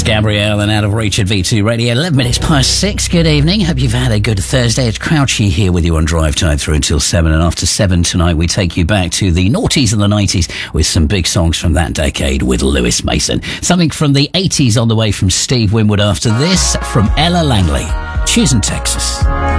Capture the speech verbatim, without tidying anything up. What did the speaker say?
Gabrielle and Out of Reach at V two Radio. eleven minutes past six. Good evening. Hope you've had a good Thursday. It's Crouchy here with you on Drive Time through until seven. And after seven tonight, we take you back to the noughties and the nineties with some big songs from that decade with Lewis Mason. Something from the eighties on the way from Steve Winwood after this from Ella Langley. Cheers in Texas.